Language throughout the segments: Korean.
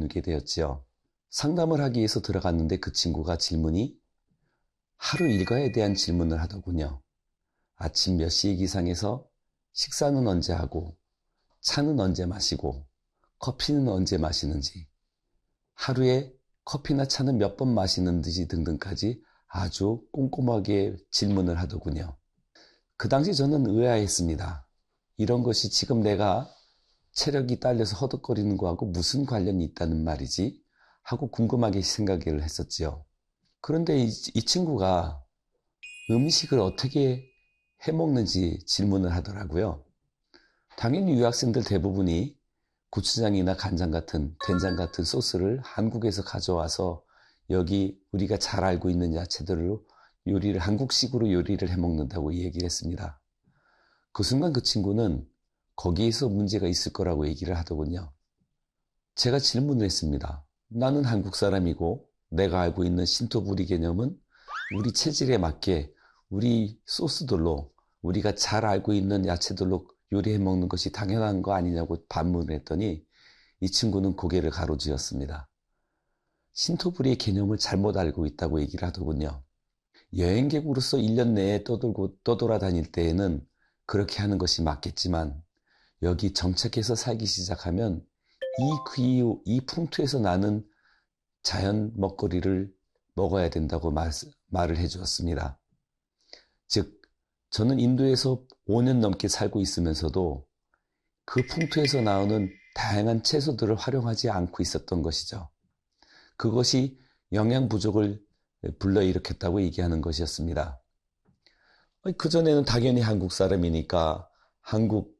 나누게 되었지요. 상담을 하기 위해서 들어갔는데 그 친구가 질문이 하루 일과에 대한 질문을 하더군요. 아침 몇 시에 기상해서 식사는 언제 하고 차는 언제 마시고 커피는 언제 마시는지 하루에 커피나 차는 몇 번 마시는지 등등까지 아주 꼼꼼하게 질문을 하더군요. 그 당시 저는 의아했습니다. 이런 것이 지금 내가 체력이 딸려서 허덕거리는 거하고 무슨 관련이 있다는 말이지 하고 궁금하게 생각을 했었지요. 그런데 이 친구가 음식을 어떻게 해먹는지 질문을 하더라고요. 당연히 유학생들 대부분이 고추장이나 간장 같은 된장 같은 소스를 한국에서 가져와서 여기 우리가 잘 알고 있는 야채들로 요리를 한국식으로 요리를 해먹는다고 얘기를 했습니다. 그 순간 그 친구는 거기에서 문제가 있을 거라고 얘기를 하더군요. 제가 질문을 했습니다. 나는 한국 사람이고 내가 알고 있는 신토부리 개념은 우리 체질에 맞게 우리 소스들로 우리가 잘 알고 있는 야채들로 요리해 먹는 것이 당연한 거 아니냐고 반문을 했더니 이 친구는 고개를 가로쥐었습니다. 신토부리의 개념을 잘못 알고 있다고 얘기를 하더군요. 여행객으로서 1년 내에 떠돌아다닐 때에는 그렇게 하는 것이 맞겠지만 여기 정착해서 살기 시작하면 이 풍토에서 나는 자연 먹거리를 먹어야 된다고 말을 해주었습니다. 즉 저는 인도에서 5년 넘게 살고 있으면서도 그 풍토에서 나오는 다양한 채소들을 활용하지 않고 있었던 것이죠. 그것이 영양 부족을 불러일으켰다고 얘기하는 것이었습니다. 그전에는 당연히 한국 사람이니까 한국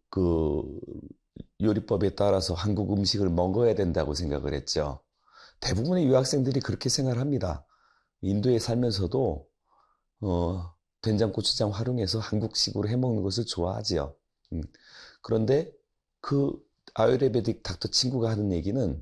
요리법에 따라서 한국 음식을 먹어야 된다고 생각을 했죠. 대부분의 유학생들이 그렇게 생각을 합니다. 인도에 살면서도 된장, 고추장 활용해서 한국식으로 해먹는 것을 좋아하지요. 그런데 그 아유르베딕 닥터 친구가 하는 얘기는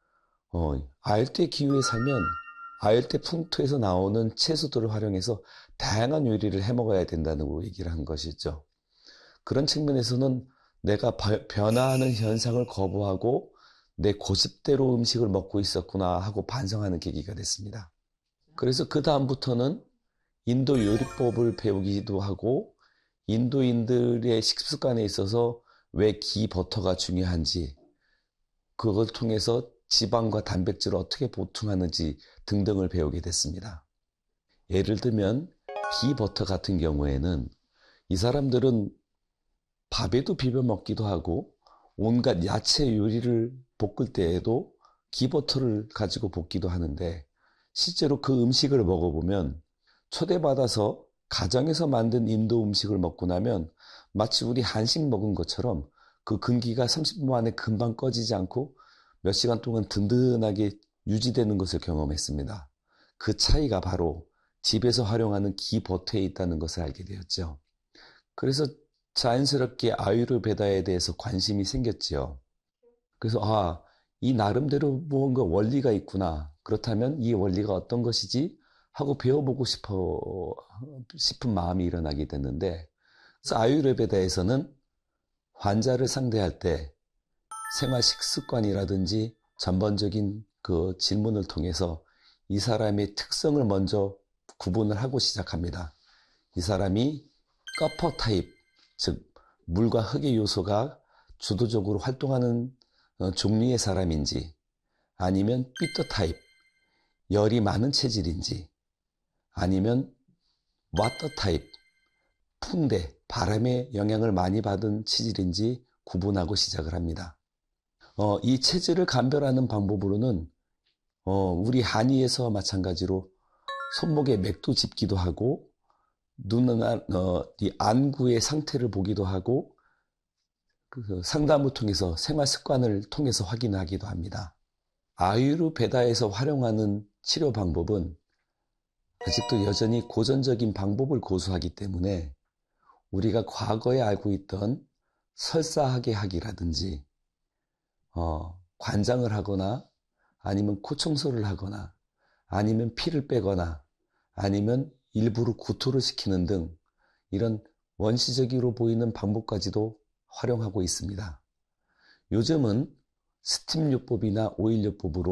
아열대 기후에 살면 아열대 풍토에서 나오는 채소들을 활용해서 다양한 요리를 해먹어야 된다고 얘기를 한 것이죠. 그런 측면에서는 내가 변화하는 현상을 거부하고 내 고집대로 음식을 먹고 있었구나 하고 반성하는 계기가 됐습니다. 그래서 그 다음부터는 인도 요리법을 배우기도 하고 인도인들의 식습관에 있어서 왜 기, 버터가 중요한지 그걸 통해서 지방과 단백질을 어떻게 보충하는지 등등을 배우게 됐습니다. 예를 들면 기, 버터 같은 경우에는 이 사람들은 밥에도 비벼 먹기도 하고 온갖 야채 요리를 볶을 때에도 기버터를 가지고 볶기도 하는데 실제로 그 음식을 먹어보면 초대받아서 가정에서 만든 인도 음식을 먹고 나면 마치 우리 한식 먹은 것처럼 그 근기가 30분 만에 금방 꺼지지 않고 몇 시간 동안 든든하게 유지되는 것을 경험했습니다. 그 차이가 바로 집에서 활용하는 기버터에 있다는 것을 알게 되었죠. 그래서 자연스럽게 아유르베다에 대해서 관심이 생겼지요. 그래서 이 나름대로 무언가 원리가 있구나. 그렇다면 이 원리가 어떤 것이지? 하고 배워보고 싶은 마음이 일어나게 됐는데 그래서 아유르베다에서는 환자를 상대할 때 생활 식습관이라든지 전반적인 그 질문을 통해서 이 사람의 특성을 먼저 구분을 하고 시작합니다. 이 사람이 커퍼 타입, 즉 물과 흙의 요소가 주도적으로 활동하는 종류의 사람인지 아니면 비터 타입, 열이 많은 체질인지 아니면 와터 타입, 풍대, 바람의 영향을 많이 받은 체질인지 구분하고 시작을 합니다. 이 체질을 감별하는 방법으로는 우리 한의에서 마찬가지로 손목에 맥도 짚기도 하고 이 안구의 상태를 보기도 하고 그 상담을 통해서 생활 습관을 통해서 확인하기도 합니다. 아유르베다에서 활용하는 치료 방법은 아직도 여전히 고전적인 방법을 고수하기 때문에 우리가 과거에 알고 있던 설사하게 하기라든지 관장을 하거나 아니면 코 청소를 하거나 아니면 피를 빼거나 아니면 일부러 구토를 시키는 등 이런 원시적으로 보이는 방법까지도 활용하고 있습니다. 요즘은 스팀요법이나 오일요법으로